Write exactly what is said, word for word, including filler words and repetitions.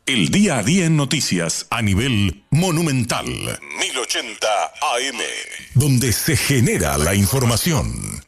El día a día en noticias a nivel monumental. mil ochenta A M. Donde se genera la información.